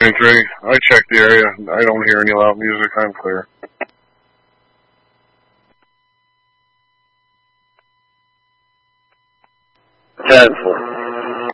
3. I checked the area. I don't hear any loud music. I'm clear. 10-4.